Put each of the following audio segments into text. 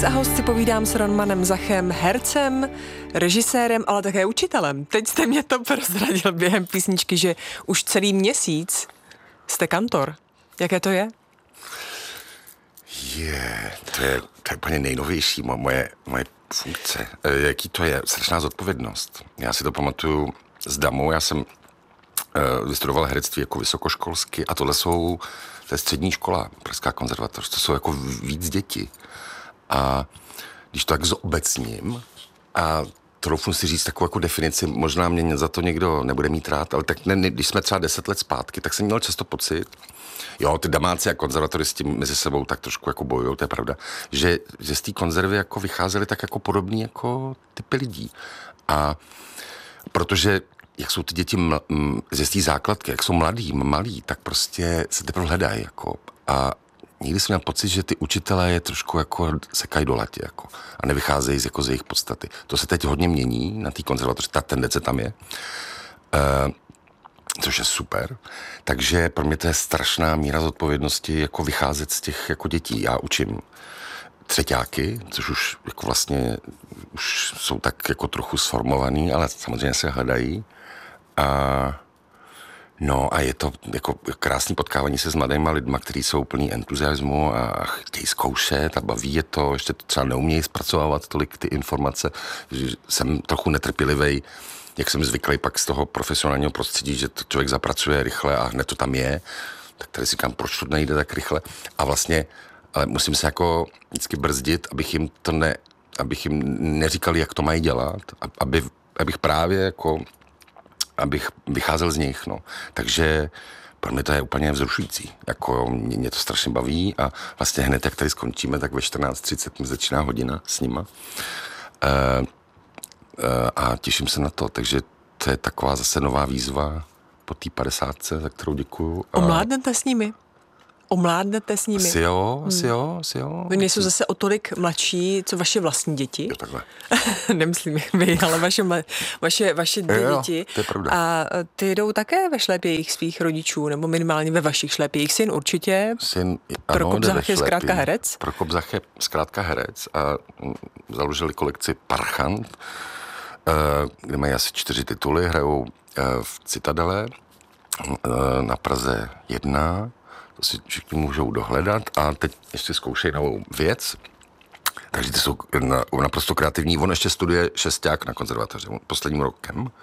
Sex a host si povídám s Romanem Zachem, hercem, režisérem, ale také učitelem. Teď jste mě to prozradil během písničky, že už celý měsíc jste kantor. Jaké to je? To je úplně nejnovější moje funkce. Jaký to je? Strašná zodpovědnost. Já si to pamatuju s Damou, já jsem vystudoval herectví jako vysokoškolsky a to je střední škola, Pražská konzervatoř, to jsou jako víc děti. A když to tak zobecním a troufnu si říct takovou jako definici, možná mě za to někdo nebude mít rád, ale tak ne, když jsme třeba 10 let zpátky, tak jsem měl často pocit, jo, ty damáci a konzervatoristi mezi sebou tak trošku jako bojujou, to je pravda, že z té konzervy jako vycházely tak jako podobný jako typy lidí. A protože jak jsou ty děti ze té základky, jak jsou malí, tak prostě se teprve hledají, jako. A někdy jsem měl pocit, že ty učitelé je trošku jako sekají do latě, jako. A nevycházejí z jejich podstaty. To se teď hodně mění na té konzervatoři, ta tendence tam je. Což je super. Takže pro mě to je strašná míra zodpovědnosti, jako vycházet z těch jako dětí. Já učím třeťáky, což už jako vlastně už jsou tak jako trochu sformovaný, ale samozřejmě se hledají. No a je to jako krásný potkávání se s mladýma lidma, kteří jsou plný entuziasmu a chtějí zkoušet a baví je to, ještě to třeba neumějí zpracovávat tolik ty informace, že jsem trochu netrpělivej, jak jsem zvyklý pak z toho profesionálního prostředí, že to člověk zapracuje rychle a hned to tam je, tak tady si říkám, proč to nejde tak rychle a vlastně, ale musím se jako vždycky brzdit, abych jim neříkal, jak to mají dělat, abych právě jako abych vycházel z nich, no. Takže pro mě to je úplně vzrušující. Jako mě to strašně baví a vlastně hned, jak tady skončíme, tak ve 14:30 mi začíná hodina s nima. A těším se na to, takže to je taková zase nová výzva po té 50, za kterou děkuju. Omládnete s nimi? Asi jo. Vy nejsou zase o tolik mladší, co vaše vlastní děti? Jo, takhle. Nemyslím vy, ale vaše dvě děti. To je pravda. A ty jdou také ve šlépějích svých rodičů, nebo minimálně ve vašich šlépějích. Syn určitě. Prokop Zach je zkrátka herec. Prokop Zach je zkrátka herec a založili kolekci Parchant, kde mají asi 4 tituly, hrajou v Citadele na Praze 1, to si všichni můžou dohledat a teď ještě zkoušejí novou věc, takže ty jsou naprosto kreativní. On ještě studuje šesták na konzervatoři posledním rokem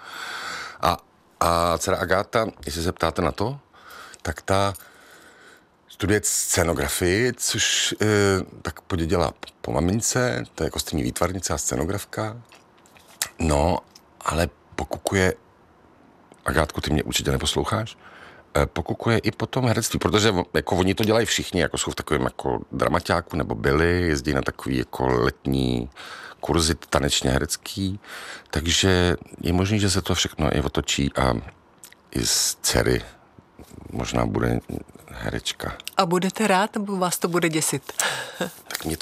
a dcera Agáta, jestli se ptáte na to, tak ta studuje scénografii, což tak poděděla po mamince, to je kostýmní výtvarnice a scénografka. No, ale pokukuje, Agátku, ty mě určitě neposloucháš, pokukuje i po tom herectví, protože jako oni to dělají všichni, jako jsou v takovém jako dramaťáku nebo byli, jezdí na takový jako letní kurzy tanečně herecký, takže je možný, že se to všechno i otočí a i z dcery možná bude herečka. A budete rád, nebo vás to bude děsit? Tak mě to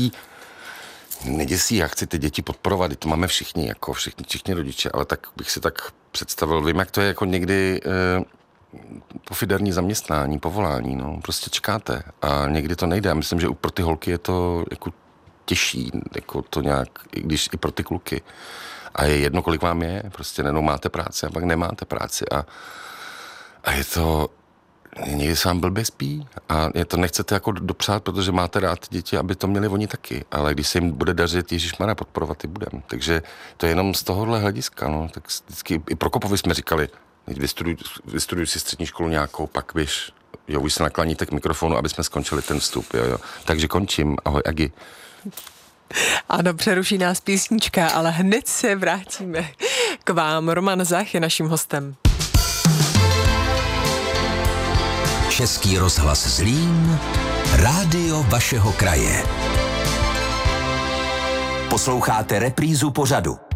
neděsí, já chci ty děti podporovat, to máme všichni, jako všichni rodiče, ale tak bych si tak představil, vím, jak to je jako někdy pofiderní zaměstnání, povolání, no, prostě čekáte a někdy to nejde. Já myslím, že pro ty holky je to jako těžší, jako to nějak, i když i pro ty kluky. A je jedno, kolik vám je, prostě nenou máte práci a pak nemáte práci a je to, někdy se vám blbě spí a je to nechcete jako dopřát, protože máte rád děti, aby to měli oni taky, ale když se jim bude dařit, ježišmarja, podporovat i budem. Takže to je jenom z tohohle hlediska, no, tak vždycky i Prokopovi jsme říkali, vystuduj si střední školu nějakou, pak už se nakláníte k mikrofonu, aby jsme skončili ten vstup, jo. Takže končím, ahoj Agi. Ano, přeruší nás písnička, ale hned se vrátíme k vám. Roman Zach je naším hostem. Český rozhlas Zlín, rádio vašeho kraje. Posloucháte reprízu pořadu.